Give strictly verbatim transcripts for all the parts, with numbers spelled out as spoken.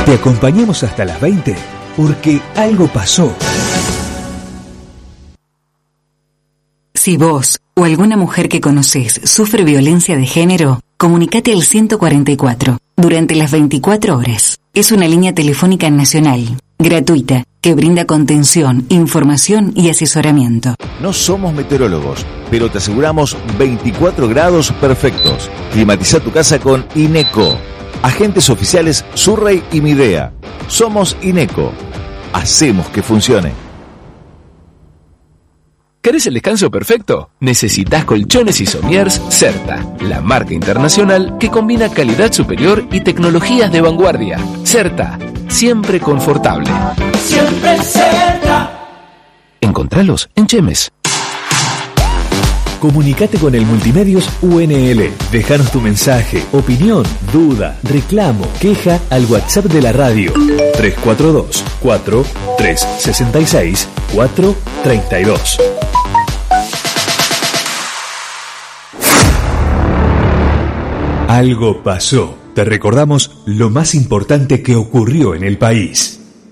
Te acompañamos hasta las veinte porque algo pasó. Si vos o alguna mujer que conocés sufre violencia de género, comunicate al ciento cuarenta y cuatro durante las veinticuatro horas. Es una línea telefónica nacional, gratuita, que brinda contención, información y asesoramiento. No somos meteorólogos, pero te aseguramos veinticuatro grados perfectos. Climatiza tu casa con INECO. Agentes oficiales Surrey y Midea. Somos INECO. Hacemos que funcione. ¿Querés el descanso perfecto? Necesitas colchones y somiers Certa, la marca internacional que combina calidad superior y tecnologías de vanguardia. Certa, siempre confortable. Siempre Certa. Encontralos en Chemes. Comunicate con el Multimedios U N L. Déjanos tu mensaje, opinión, duda, reclamo, queja al WhatsApp de la radio tres cuatro dos, cuatro, tres seis seis, cuatro tres dos. Algo pasó. Te recordamos lo más importante que ocurrió en el país.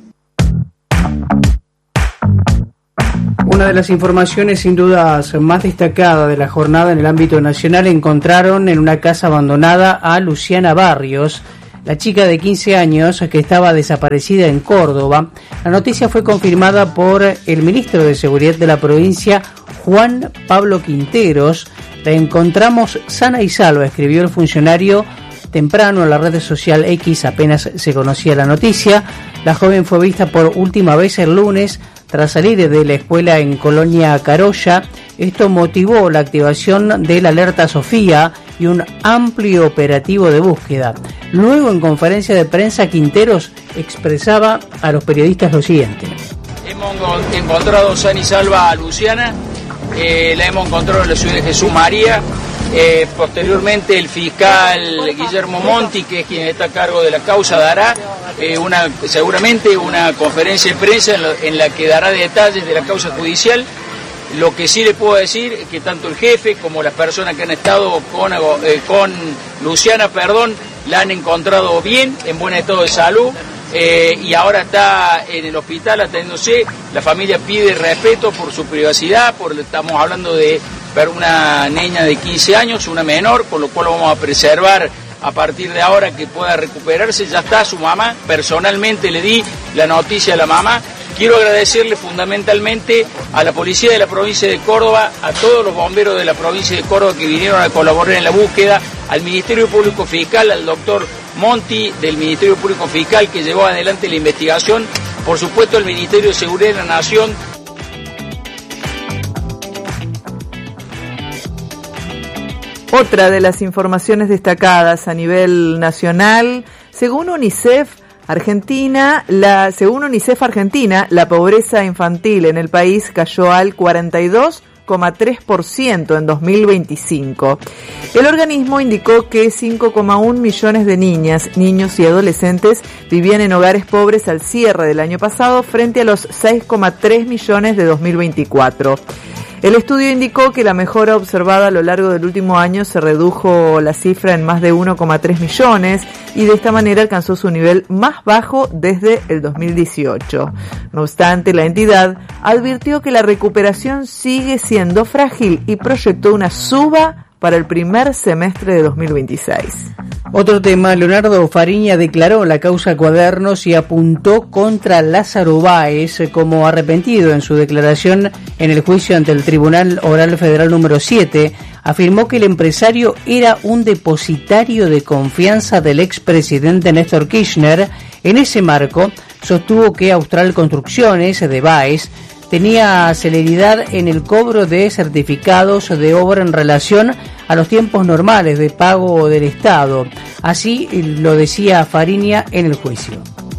Una de las informaciones sin dudas más destacadas de la jornada en el ámbito nacional: encontraron en una casa abandonada a Luciana Barrios, la chica de quince años que estaba desaparecida en Córdoba. La noticia fue confirmada por el ministro de Seguridad de la provincia, Juan Pablo Quinteros. La encontramos sana y salva, escribió el funcionario temprano en la red social X, apenas se conocía la noticia. La joven fue vista por última vez el lunes tras salir de la escuela en Colonia Carolla. Esto motivó la activación de la alerta Sofía y un amplio operativo de búsqueda. Luego, en conferencia de prensa, Quinteros expresaba a los periodistas lo siguiente: hemos encontrado sana y salva a Luciana, eh, la hemos encontrado en la ciudad de Jesús María. Eh, posteriormente el fiscal Guillermo Monti, que es quien está a cargo de la causa, dará eh, una seguramente una conferencia de prensa en, lo, en la que dará detalles de la causa judicial. Lo que sí le puedo decir es que tanto el jefe como las personas que han estado con, eh, con Luciana, perdón, la han encontrado bien, en buen estado de salud, eh, y ahora está en el hospital atendiéndose. La familia pide respeto por su privacidad, por, estamos hablando de una niña de quince años, una menor, con lo cual vamos a preservar a partir de ahora que pueda recuperarse. Ya está su mamá, personalmente le di la noticia a la mamá. Quiero agradecerle fundamentalmente a la policía de la provincia de Córdoba, a todos los bomberos de la provincia de Córdoba que vinieron a colaborar en la búsqueda, al Ministerio Público Fiscal, al doctor Monti del Ministerio Público Fiscal que llevó adelante la investigación, por supuesto al Ministerio de Seguridad de la Nación. Otra de las informaciones destacadas a nivel nacional, según UNICEF Argentina, la, según UNICEF Argentina, la pobreza infantil en el país cayó al cuarenta y dos coma tres por ciento en dos mil veinticinco. El organismo indicó que cinco coma uno millones de niñas, niños y adolescentes vivían en hogares pobres al cierre del año pasado frente a los seis coma tres millones de dos mil veinticuatro. El estudio indicó que la mejora observada a lo largo del último año se redujo la cifra en más de uno coma tres millones y de esta manera alcanzó su nivel más bajo desde el dos mil dieciocho. No obstante, la entidad advirtió que la recuperación sigue siendo frágil y proyectó una suba para el primer semestre de dos mil veintiséis. Otro tema: Leonardo Fariña declaró la causa Cuadernos y apuntó contra Lázaro Báez como arrepentido. En su declaración en el juicio ante el Tribunal Oral Federal número siete, afirmó que el empresario era un depositario de confianza del expresidente Néstor Kirchner. En ese marco, sostuvo que Austral Construcciones de Báez tenía celeridad en el cobro de certificados de obra en relación a los tiempos normales de pago del Estado. Así lo decía Fariña en el juicio.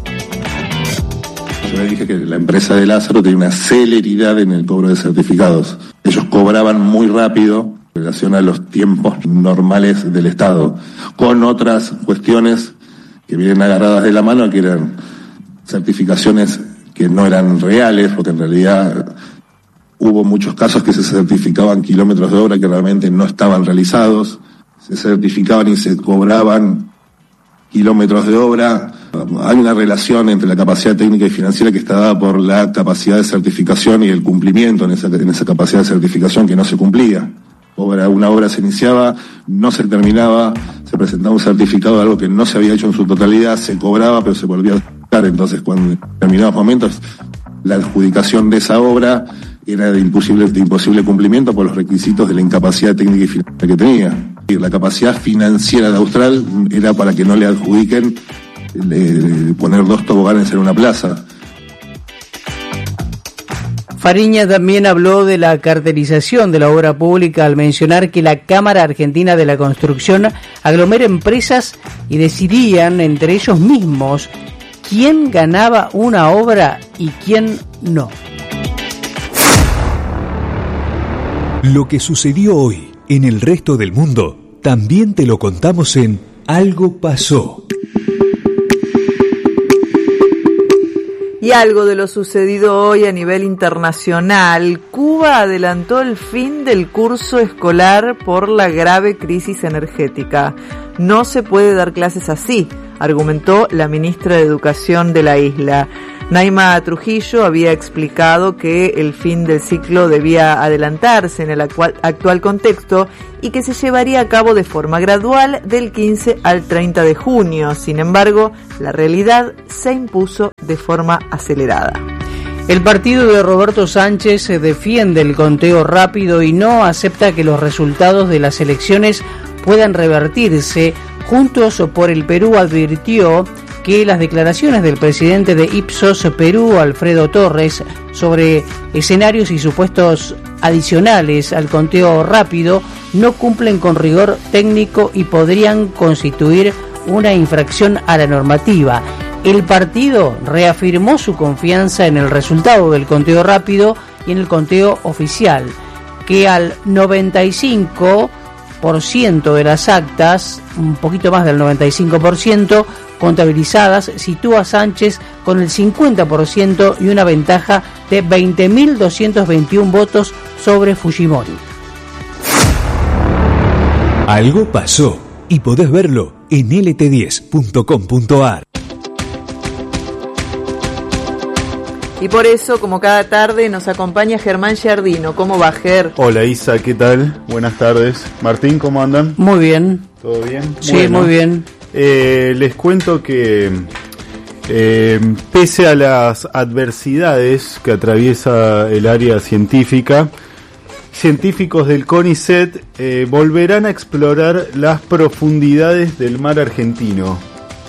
Yo le dije que la empresa de Lázaro tenía una celeridad en el cobro de certificados. Ellos cobraban muy rápido en relación a los tiempos normales del Estado, con otras cuestiones que vienen agarradas de la mano, que eran certificaciones que no eran reales, porque en realidad hubo muchos casos que se certificaban kilómetros de obra que realmente no estaban realizados, se certificaban y se cobraban kilómetros de obra Hay una relación entre la capacidad técnica y financiera que está dada por la capacidad de certificación y el cumplimiento en esa, en esa capacidad de certificación que no se cumplía. Obra, una obra se iniciaba, no se terminaba, se presentaba un certificado de algo que no se había hecho en su totalidad, se cobraba pero se volvía a adjudicar. Entonces, cuando en determinados momentos la adjudicación de esa obra era de imposible, de imposible cumplimiento por los requisitos de la incapacidad técnica y financiera que tenía. Y la capacidad financiera de Austral era para que no le adjudiquen le, poner dos toboganes en una plaza. Fariña también habló de la cartelización de la obra pública al mencionar que la Cámara Argentina de la Construcción aglomera empresas y decidían entre ellos mismos quién ganaba una obra y quién no. Lo que sucedió hoy en el resto del mundo también te lo contamos en Algo Pasó. Y algo de lo sucedido hoy a nivel internacional. Cuba adelantó el fin del curso escolar por la grave crisis energética. No se puede dar clases así, argumentó la ministra de Educación de la isla. Naima Trujillo había explicado que el fin del ciclo debía adelantarse en el actual, actual contexto y que se llevaría a cabo de forma gradual del quince al treinta de junio. Sin embargo, la realidad se impuso de forma acelerada. El partido de Roberto Sánchez defiende el conteo rápido y no acepta que los resultados de las elecciones puedan revertirse. Juntos por el Perú advirtió que las declaraciones del presidente de Ipsos Perú, Alfredo Torres, sobre escenarios y supuestos adicionales al conteo rápido no cumplen con rigor técnico y podrían constituir una infracción a la normativa. El partido reafirmó su confianza en el resultado del conteo rápido y en el conteo oficial, que al noventa y cinco por ciento de las actas, un poquito más del noventa y cinco por ciento contabilizadas, sitúa a Sánchez con el cincuenta por ciento y una ventaja de veinte mil doscientos veintiuno votos sobre Fujimori. Algo pasó y podés verlo en L T diez punto com punto a r. Y por eso, como cada tarde, nos acompaña Germán Giardino. ¿Cómo va, Ger? Hola, Isa, ¿qué tal? Buenas tardes. Martín, ¿cómo andan? Muy bien. ¿Todo bien? Sí, bueno, muy bien. Eh, les cuento que eh, pese a las adversidades que atraviesa el área científica, científicos del CONICET eh, volverán a explorar las profundidades del mar argentino.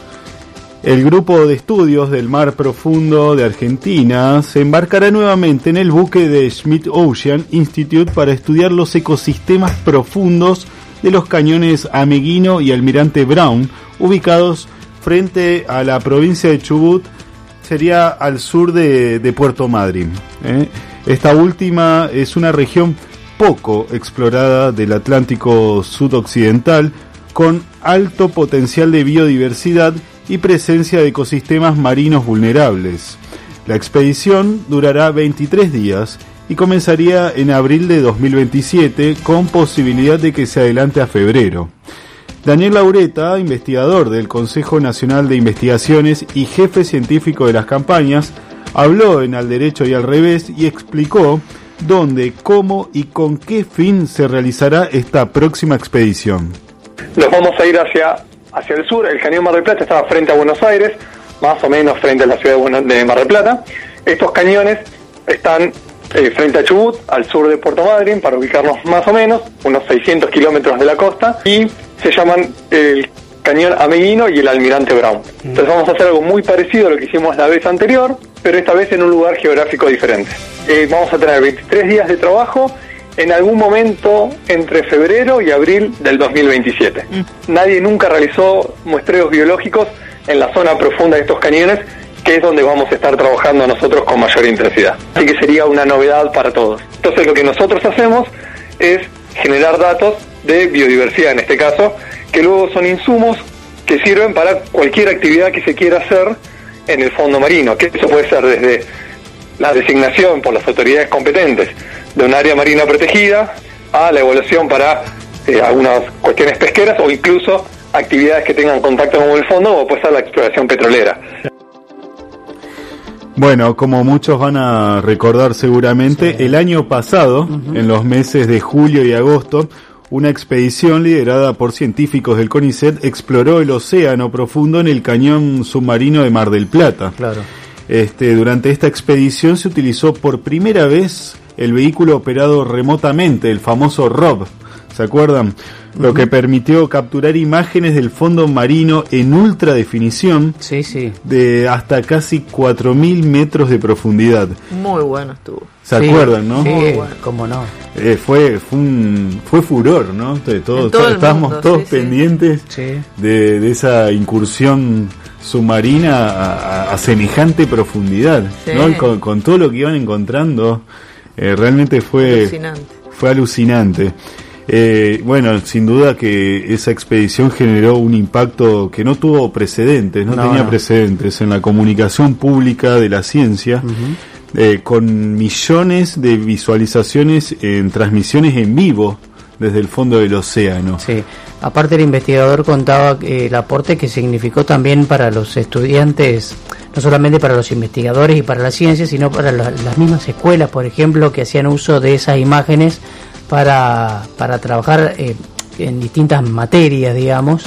El grupo de estudios del mar profundo de Argentina se embarcará nuevamente en el buque de Schmidt Ocean Institute para estudiar los ecosistemas profundos de los cañones Ameguino y Almirante Brown, ubicados frente a la provincia de Chubut, sería al sur de, de Puerto Madryn. ¿eh? Esta última es una región poco explorada del Atlántico sudoccidental, con alto potencial de biodiversidad y presencia de ecosistemas marinos vulnerables. La expedición durará veintitrés días y comenzaría en abril de dos mil veintisiete, con posibilidad de que se adelante a febrero. Daniel Laureta, investigador del Consejo Nacional de Investigaciones y jefe científico de las campañas, habló en Al Derecho y al Revés y explicó dónde, cómo y con qué fin se realizará esta próxima expedición. Nos vamos a ir hacia, hacia el sur. El cañón Mar del Plata estaba frente a Buenos Aires, más o menos frente a la ciudad de, Buenos, de Mar del Plata. Estos cañones están eh, frente a Chubut, al sur de Puerto Madryn, para ubicarnos más o menos, unos seiscientos kilómetros de la costa, y se llaman el cañón Ameguino y el Almirante Brown. Entonces vamos a hacer algo muy parecido a lo que hicimos la vez anterior, pero esta vez en un lugar geográfico diferente. Eh, vamos a tener veintitrés días de trabajo en algún momento entre febrero y abril del dos mil veintisiete. Mm. Nadie nunca realizó muestreos biológicos en la zona profunda de estos cañones, que es donde vamos a estar trabajando nosotros con mayor intensidad. Así que sería una novedad para todos. Entonces lo que nosotros hacemos es generar datos de biodiversidad, en este caso, que luego son insumos que sirven para cualquier actividad que se quiera hacer en el fondo marino, que eso puede ser desde la designación por las autoridades competentes de un área marina protegida a la evaluación para eh, algunas cuestiones pesqueras o incluso actividades que tengan contacto con el fondo, como puede ser la exploración petrolera. Bueno, como muchos van a recordar seguramente, sí. el año pasado, uh-huh. en los meses de julio y agosto, una expedición liderada por científicos del CONICET exploró el océano profundo en el cañón submarino de Mar del Plata. Claro. Este, durante esta expedición se utilizó por primera vez el vehículo operado remotamente, el famoso R O V. ¿Se acuerdan? Uh-huh. Lo que permitió capturar imágenes del fondo marino en ultra definición, sí, sí. de hasta casi cuatro mil metros de profundidad. Muy bueno estuvo. ¿Se sí, acuerdan, no? Sí, Muy bueno. Cómo no. Eh, fue fue un fue furor, ¿no? De todos, todo estábamos mundo, todos sí, pendientes sí. De, de esa incursión submarina a, a, a semejante profundidad, sí. ¿no? Con, con todo lo que iban encontrando, eh, realmente fue alucinante. Fue alucinante. Eh, bueno, sin duda que esa expedición generó un impacto que no tuvo precedentes, no, no tenía no. precedentes en la comunicación pública de la ciencia, uh-huh. eh, con millones de visualizaciones en transmisiones en vivo desde el fondo del océano. Sí, aparte el investigador contaba eh, el aporte que significó también para los estudiantes, no solamente para los investigadores y para la ciencia, sino para la, las mismas escuelas, por ejemplo, que hacían uso de esas imágenes para para trabajar eh, en distintas materias, digamos.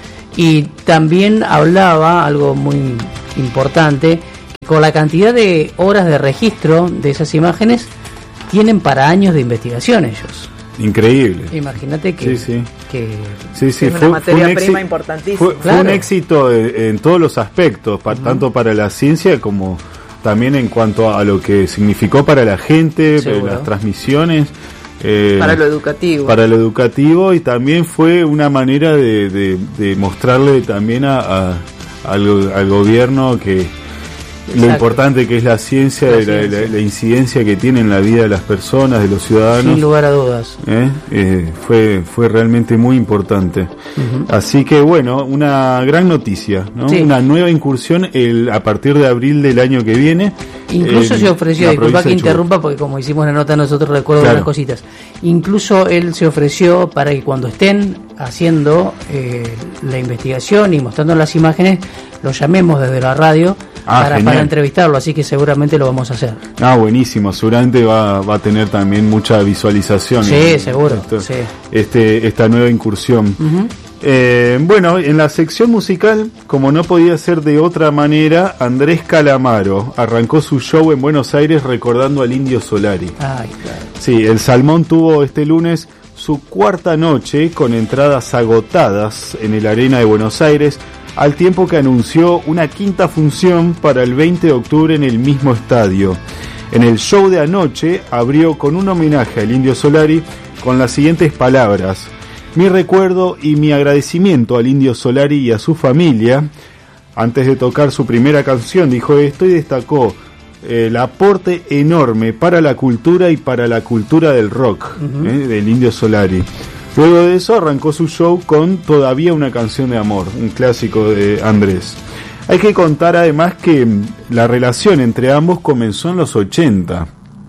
Y también hablaba algo muy importante, que con la cantidad de horas de registro de esas imágenes tienen para años de investigación ellos. Increíble. Imagínate que, sí, sí. que sí, sí, es fue, una materia fue un prima exi- importantísima. Fue, claro. fue un éxito en, en todos los aspectos, pa, uh-huh. tanto para la ciencia como también en cuanto a lo que significó para la gente, Seguro. las transmisiones. Eh, para lo educativo. Para lo educativo, y también fue una manera de, de, de mostrarle también a, a, al, al gobierno que Exacto. lo importante que es la ciencia, la, ciencia. La, la, la incidencia que tiene en la vida de las personas, de los ciudadanos. Sin lugar a dudas. ¿Eh? Eh, fue, fue realmente muy importante. Uh-huh. Así que bueno, una gran noticia, ¿no? Sí. Una nueva incursión el, a partir de abril del año que viene. Incluso eh, se ofreció, disculpa que interrumpa, porque como hicimos la nota nosotros recuerdo claro. unas cositas. Incluso él se ofreció para que cuando estén haciendo eh, la investigación y mostrando las imágenes, lo llamemos desde la radio ah, para, para entrevistarlo, así que seguramente lo vamos a hacer. Ah, buenísimo, seguramente va, va a tener también mucha visualización. Sí, en, seguro. Esto, sí. Este, esta nueva incursión. Uh-huh. Eh, bueno, en la sección musical, como no podía ser de otra manera, Andrés Calamaro arrancó su show en Buenos Aires recordando al Indio Solari. Ay, claro. Sí, el Salmón tuvo este lunes su cuarta noche con entradas agotadas en el Arena de Buenos Aires, al tiempo que anunció una quinta función para el veinte de octubre en el mismo estadio. En el show de anoche abrió con un homenaje al Indio Solari con las siguientes palabras: mi recuerdo y mi agradecimiento al Indio Solari y a su familia. Antes de tocar su primera canción dijo esto y destacó eh, el aporte enorme para la cultura y para la cultura del rock, uh-huh. eh, del Indio Solari. Luego de eso arrancó su show con Todavía una canción de amor, un clásico de Andrés. Hay que contar además que la relación entre ambos comenzó en los ochenta,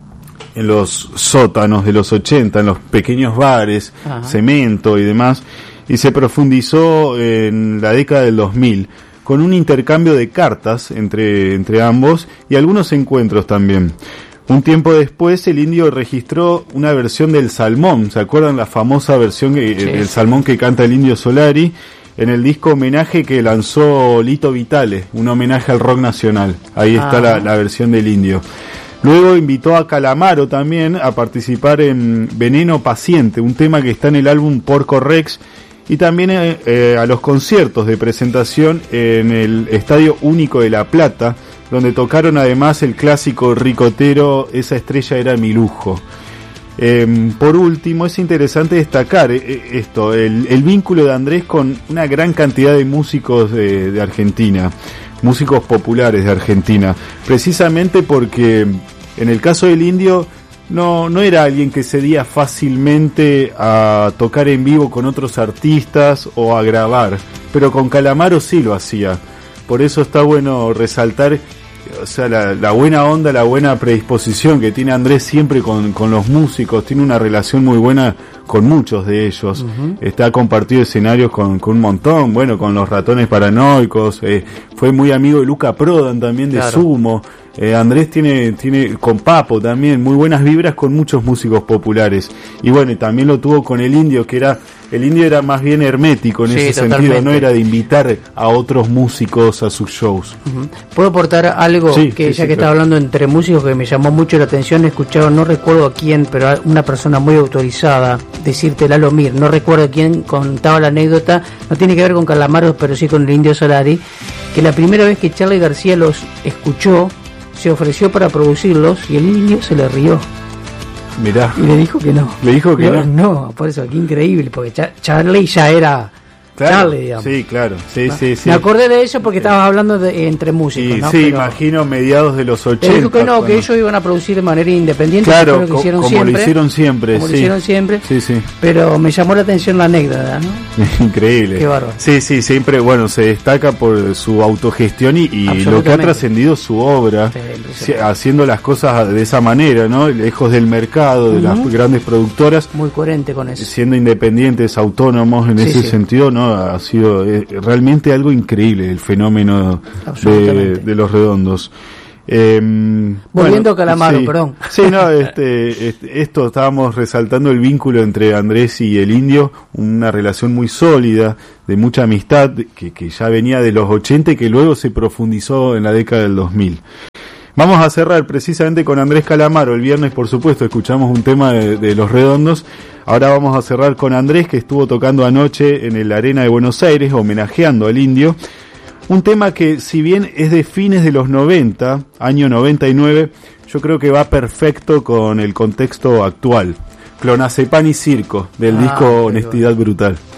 en los sótanos de los ochenta, en los pequeños bares, Ajá. cemento y demás, y se profundizó en la década del dos mil, con un intercambio de cartas entre, entre ambos y algunos encuentros también. Un tiempo después el Indio registró una versión del Salmón, ¿se acuerdan la famosa versión que, sí. del Salmón que canta el Indio Solari? En el disco homenaje que lanzó Lito Vitale, un homenaje al rock nacional. Ahí está la, la versión del Indio. Luego invitó a Calamaro también a participar en Veneno Paciente, un tema que está en el álbum Porco Rex, y también eh, eh, a los conciertos de presentación en el Estadio Único de La Plata, donde tocaron además el clásico ricotero Esa estrella era mi lujo. Eh, por último, es interesante destacar eh, esto, el, el vínculo de Andrés con una gran cantidad de músicos de, de Argentina, músicos populares de Argentina, precisamente porque en el caso del Indio no, no era alguien que cedía fácilmente a tocar en vivo con otros artistas o a grabar, pero con Calamaro sí lo hacía. Por eso está bueno resaltar, o sea, la, la buena onda, la buena predisposición que tiene Andrés siempre con, con los músicos. Tiene una relación muy buena con muchos de ellos. Uh-huh. Está compartido escenarios con, con un montón, bueno, con los Ratones Paranoicos, eh, fue muy amigo de Luca Prodan también de claro. Sumo. Eh, Andrés tiene, tiene con Papo también muy buenas vibras con muchos músicos populares. Y bueno, y también lo tuvo con el Indio, que era, el Indio era más bien hermético en sí, ese totalmente. Sentido, no era de invitar a otros músicos a sus shows. Uh-huh. ¿Puedo aportar algo sí, que sí, ya sí, que claro. estaba hablando entre músicos que me llamó mucho la atención? He escuchado, no recuerdo a quién, pero a una persona muy autorizada, decirte Lalo Mir, no recuerdo quién contaba la anécdota, no tiene que ver con Calamaros, pero sí con el Indio Solari, que la primera vez que Charly García los escuchó, se ofreció para producirlos y el niño se le rió. Mirá. Y le dijo que no. Le dijo que no. No, por eso, qué increíble, porque Char- Charly ya era claro, Charly, digamos. Sí, claro. Sí, ¿no? sí, sí. Me acordé de eso porque estabas hablando de, entre músicos, y, ¿no? Sí, Pero imagino mediados de los ochenta. Te dijo que no, bueno. que ellos iban a producir de manera independiente. Claro, que co- hicieron como siempre, lo hicieron siempre. Como sí. lo hicieron siempre. Sí, sí. Pero me llamó la atención la anécdota, ¿no? Increíble. Qué bárbaro. Sí, sí, siempre, bueno, se destaca por su autogestión y, y lo que ha trascendido su obra, sí, haciendo las cosas de esa manera, ¿no? Lejos del mercado, de uh-huh. las grandes productoras. Muy coherente con eso. Siendo independientes, autónomos, en sí, ese sí. sentido, ¿no? Ha sido eh, realmente algo increíble el fenómeno de, de Los Redondos. Eh, Volviendo bueno, a Calamaro, sí, perdón. Sí, no, este, este, esto estábamos resaltando el vínculo entre Andrés y el Indio, una relación muy sólida, de mucha amistad, que, que ya venía de los ochenta y que luego se profundizó en la década del dos mil. Vamos a cerrar precisamente con Andrés Calamaro. El viernes, por supuesto, escuchamos un tema de, de Los Redondos. Ahora vamos a cerrar con Andrés, que estuvo tocando anoche en el Arena de Buenos Aires, homenajeando al Indio. Un tema que, si bien es de fines de los noventa, año noventa y nueve, yo creo que va perfecto con el contexto actual. Clonazepam y Circo, del ah, disco Honestidad Brutal.